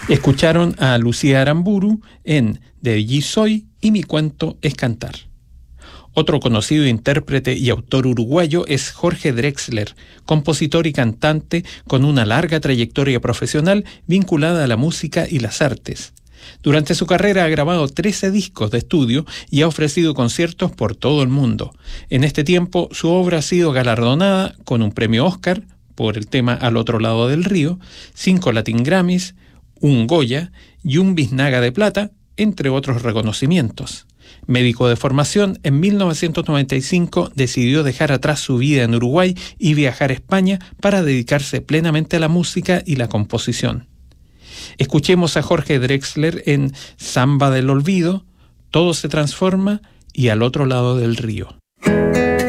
Escucharon a Lucía Aramburu en De allí soy y mi cuento es cantar. Otro conocido intérprete y autor uruguayo es Jorge Drexler, compositor y cantante con una larga trayectoria profesional vinculada a la música y las artes. Durante su carrera ha grabado 13 discos de estudio y ha ofrecido conciertos por todo el mundo. En este tiempo, su obra ha sido galardonada con un premio Oscar por el tema Al otro lado del río, 5 Latin Grammys, un Goya y un Biznaga de Plata, entre otros reconocimientos. Médico de formación, en 1995 decidió dejar atrás su vida en Uruguay y viajar a España para dedicarse plenamente a la música y la composición. Escuchemos a Jorge Drexler en Samba del Olvido, Todo se transforma y Al otro lado del río.